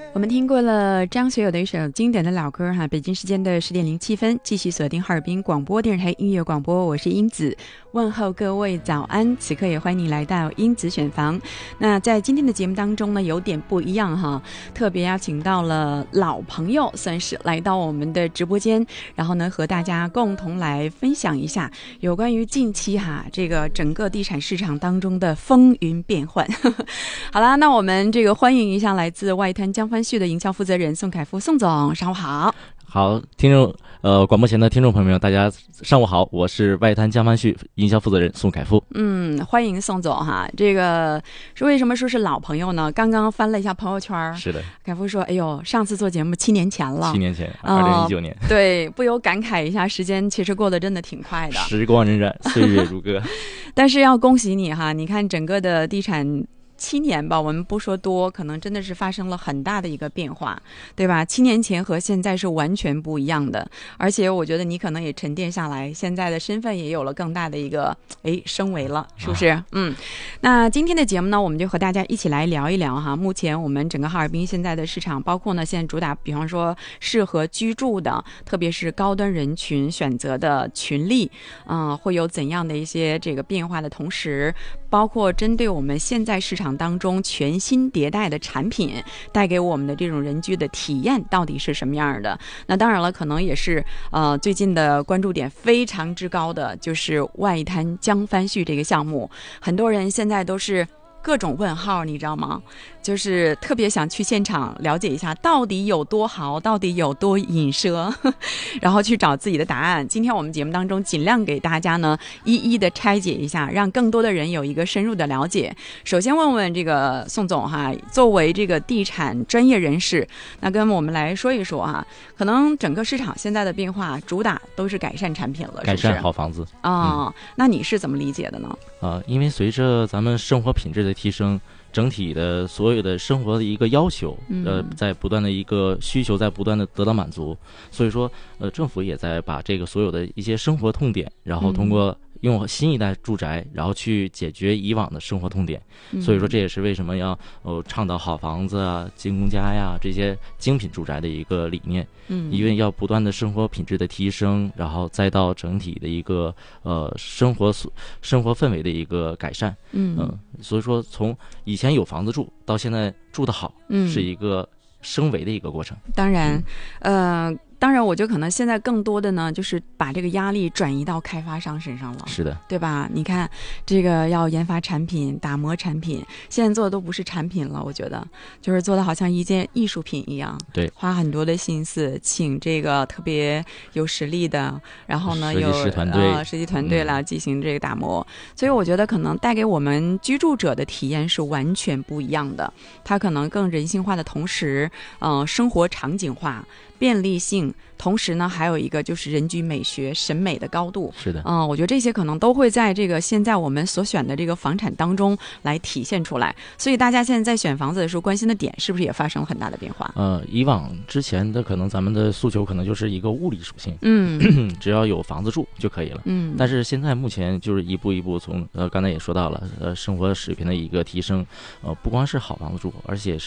我们听过了张学友的一首经典的老歌哈，北京时间的10点07分，继续锁定哈尔滨广播电视台音乐广播，我是英子，问候各位早安。此刻也欢迎你来到英子选房。那在今天的节目当中呢，有点不一样哈，特别邀请到了老朋友，算是来到我们的直播间，然后呢和大家共同来分享一下有关于近期哈这个整个地产市场当中的风云变幻。好啦，那我们这个欢迎一下来自外滩江帆旭的营销负责人宋凯夫，宋总，上午好。 好，听众广播前的听众朋友们，大家上午好，我是外滩江帆旭营销负责人宋凯夫。 欢迎宋总哈。这个是为什么说是老朋友呢？刚刚翻了一下朋友圈， 是的， 凯夫说：“哎呦，上次做节目7年前了。”7 年前，2019年。 对，不由感慨一下，时间其实过得真的挺快的， 时光荏苒，岁月如歌。 但是要恭喜你哈，你看整个的地产。7年吧，我们不说多，可能真的是发生了很大的一个变化，对吧？7年前和现在是完全不一样的，而且我觉得你可能也沉淀下来，现在的身份也有了更大的一个升维了，是不是？那今天的节目呢，我们就和大家一起来聊一聊哈，目前我们整个哈尔滨现在的市场，包括呢现在主打，比方说适合居住的，特别是高端人群选择的群力，会有怎样的一些这个变化的同时，包括针对我们现在市场当中全新迭代的产品带给我们的这种人居的体验到底是什么样的。那当然了，可能也是最近的关注点非常之高的就是外滩江帆旭这个项目，很多人现在都是各种问号，你知道吗？就是特别想去现场了解一下到底有多豪，到底有多隐奢，然后去找自己的答案。今天我们节目当中尽量给大家呢一一的拆解一下，让更多的人有一个深入的了解。首先问问这个宋总哈，作为这个地产专业人士，那跟我们来说一说哈，可能整个市场现在的变化主打都是改善产品了，是不是？ 改善好房子那你是怎么理解的呢？ 因为随着咱们生活品质的提升，整体的所有的生活的一个要求，在不断的一个需求在不断的得到满足，所以说政府也在把这个所有的一些生活痛点，然后通过用新一代住宅，然后去解决以往的生活痛点。所以说这也是为什么要倡导好房子啊、精工家呀这些精品住宅的一个理念。因为要不断的生活品质的提升，然后再到整体的一个生活氛围的一个改善。所以说从以前有房子住到现在住得好，是一个升维的一个过程。 当然我觉得可能现在更多的呢就是把这个压力转移到开发商身上了， 是的， 对吧？你看这个要研发产品、打磨产品，现在做的都不是产品了，我觉得就是做的好像一件艺术品一样。 对， 花很多的心思，请这个特别有实力的，然后呢有设计团队来进行这个打磨。所以我觉得可能带给我们居住者的体验是完全不一样的，它可能更人性化的同时生活场景化、便利性，同时呢还有一个就是人居美学审美的高度。 是的， 我觉得这些可能都会在这个现在我们所选的这个房产当中来体现出来。所以大家现在在选房子的时候关心的点是不是也发生了很大的变化？ 以往之前的可能咱们的诉求可能就是一个物理属性，只要有房子住就可以了。但是现在目前就是一步一步从刚才也说到了生活水平的一个提升，不光是好房子住，而且是